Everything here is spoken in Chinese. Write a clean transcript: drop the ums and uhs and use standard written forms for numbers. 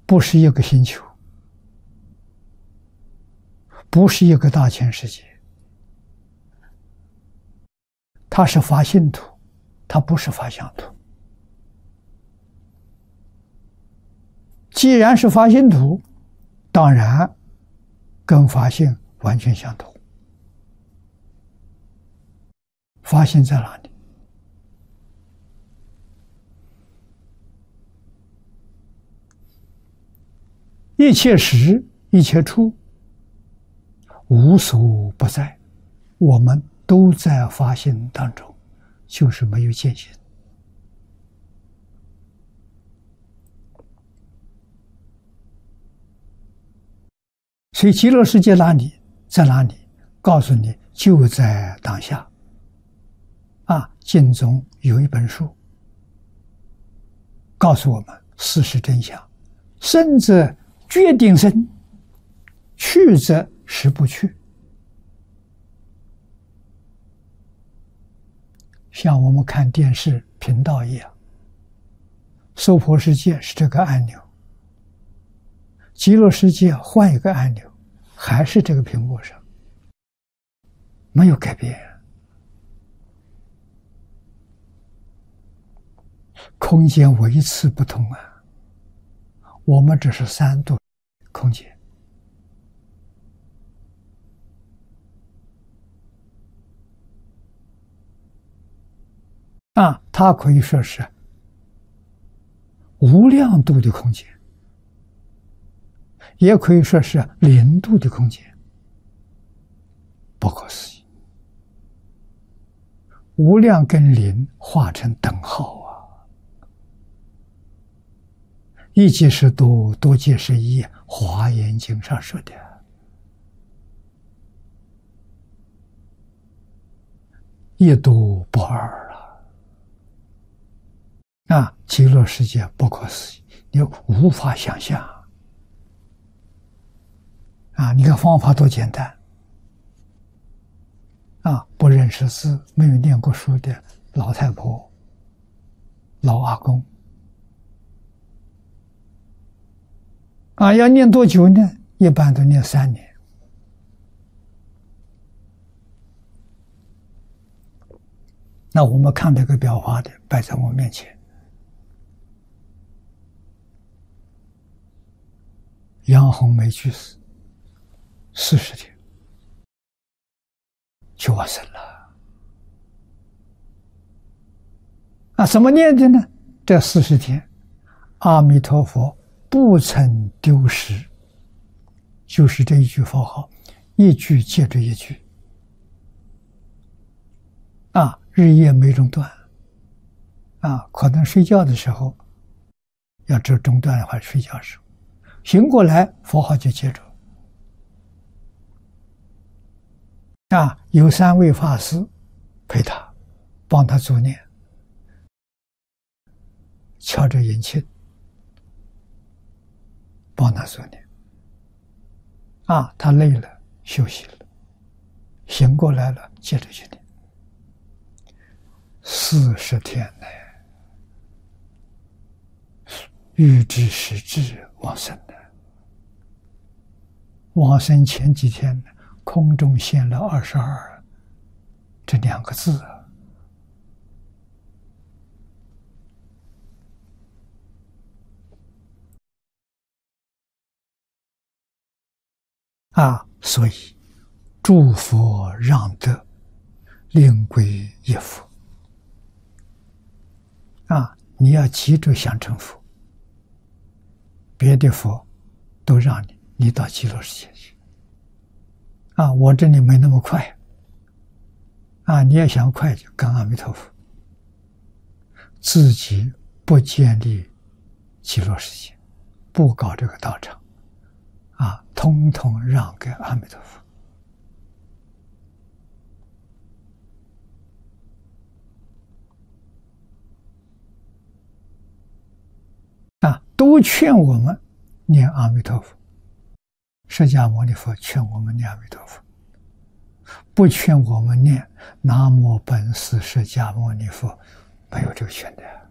不是一个星球，不是一个大千世界，它是发性土，它不是发相土。既然是发性土，当然跟发性完全相同。发性在哪里？一切时，一切处，无所不在，我们都在发性当中，就是没有界限。所以极乐世界哪里？在哪里？告诉你，就在当下。经中有一本书，告诉我们事实真相：生则决定生，去则实不去。像我们看电视频道一样，娑婆世界是这个按钮，极乐世界换一个按钮，还是这个屏幕上，没有改变。空间维次不同啊，我们只是3度空间。它可以说是无量度的空间，也可以说是0度的空间，不可思议。无量跟0画成等号啊！一即是多，多即是一，《华严经》上说的。一多不二了。极乐世界不可思议，你无法想象。你看方法多简单。不认识字、没有念过书的老太婆、老阿公，要念多久呢？一般都念3年。那我们看这个表法的摆在我面前，杨红梅居士40天就往生了。怎么念的呢？这40天，阿弥陀佛不曾丢失，就是这一句佛号，一句接着一句，日夜没中断。可能睡觉的时候，要这中断的话，睡觉的时候，醒过来佛号就接着。有3位法师陪他，帮他助念，敲着引磬，帮他助念。他累了，休息了，醒过来了，接着去念。40天呢，欲知时至往生的。往生前几天呢，空中现了22这2个字所以诸佛让得，令归一佛。你要记住想成佛，别的佛都让你到极乐世界去。我这里没那么快。你要想快，就跟阿弥陀佛，自己不建立极乐世界，不搞这个道场，统统让给阿弥陀佛。都劝我们念阿弥陀佛，释迦牟尼佛劝我们念阿弥陀佛，不劝我们念南无本师释迦牟尼佛，没有这个劝的。